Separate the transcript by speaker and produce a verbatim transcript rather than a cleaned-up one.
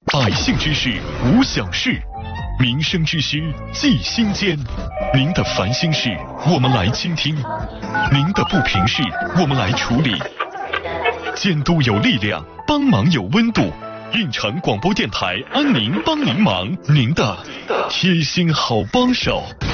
Speaker 1: 百姓之事无小事，民生之需记心间。您的烦心事我们来倾听，您的不平事我们来处理。监督有力量，帮忙有温度。运城广播电台安宁帮您忙，您的贴心好帮手。